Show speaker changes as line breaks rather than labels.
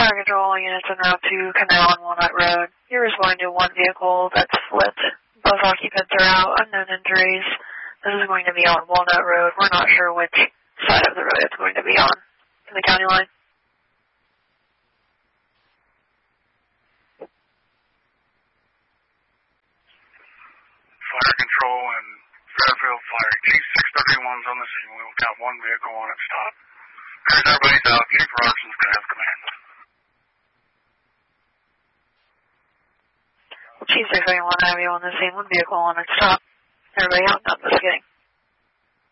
Fire control units en route to Canal and Walnut Road. You're responding to one vehicle that's flipped. Both occupants are out, unknown injuries. This is going to be on Walnut Road. We're not sure which side of the road it's going to be on. In the county line.
Fire control and Fairfield Fire. Chief 631's on the scene. We'll count one vehicle on its stop. Here's everybody's out. Chief Robertson's going to have command.
Chief 631, I have you on the scene. One vehicle on its stop. Everybody out, not investigating.